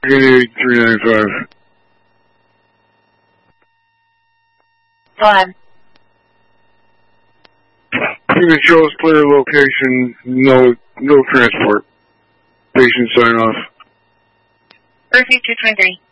395. Go ahead. Even shows clear location, no transport. Patient sign off. Perfect 223.